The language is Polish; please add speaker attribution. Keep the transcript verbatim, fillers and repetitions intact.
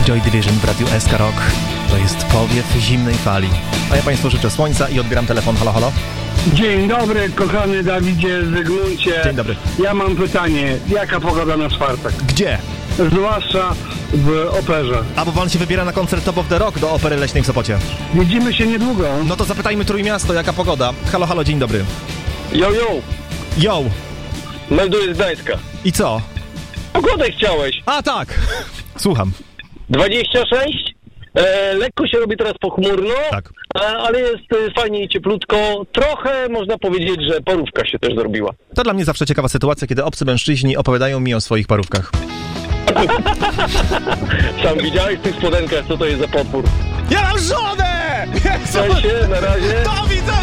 Speaker 1: Joy Division w Radiu S K Rock. To jest powiew zimnej fali. A ja Państwu życzę słońca i odbieram telefon. Halo, halo.
Speaker 2: Dzień dobry, kochany Dawidzie Zygmuncie.
Speaker 1: Dzień dobry.
Speaker 2: Ja mam pytanie, jaka pogoda na czwartek?
Speaker 1: Gdzie?
Speaker 2: Zwłaszcza w operze.
Speaker 1: A bo pan się wybiera na koncert Top of the Rock do Opery Leśnej w Sopocie.
Speaker 2: Widzimy się niedługo.
Speaker 1: No to zapytajmy Trójmiasto, jaka pogoda. Halo, halo, dzień dobry.
Speaker 3: Jo, jo,
Speaker 1: Yo!
Speaker 3: melduję z Gdańska.
Speaker 1: I co?
Speaker 3: Pogodę chciałeś.
Speaker 1: A tak! Słucham.
Speaker 3: dwadzieścia sześć. E, lekko się robi teraz pochmurno,
Speaker 1: Tak.
Speaker 3: e, ale jest e, fajnie i cieplutko. Trochę można powiedzieć, że parówka się też zrobiła.
Speaker 1: To dla mnie zawsze ciekawa sytuacja, kiedy obcy mężczyźni opowiadają mi o swoich parówkach.
Speaker 3: Sam widziałeś w tych spodenkach, co to jest za potwór?
Speaker 1: Ja mam żonę!
Speaker 3: Trzymaj się, na razie.
Speaker 1: Do widzenia!